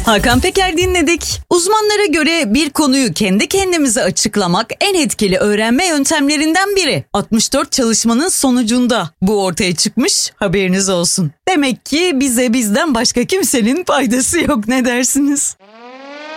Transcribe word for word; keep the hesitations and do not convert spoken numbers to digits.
Hakan Peker dinledik. Uzmanlara göre bir konuyu kendi kendimize açıklamak en etkili öğrenme yöntemlerinden biri. altmış dört çalışmanın sonucunda bu ortaya çıkmış, haberiniz olsun. Demek ki bize bizden başka kimsenin faydası yok, ne dersiniz?